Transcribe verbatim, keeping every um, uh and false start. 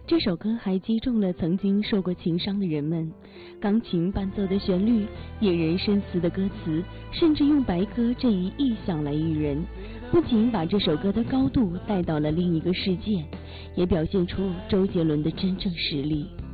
这首歌还击中了曾经受过情伤的人们。钢琴伴奏的旋律，引人深思的歌词，甚至用白鸽这一意象来喻人，不仅把这首歌的高度带到了另一个世界，也表现出周杰伦的真正实力。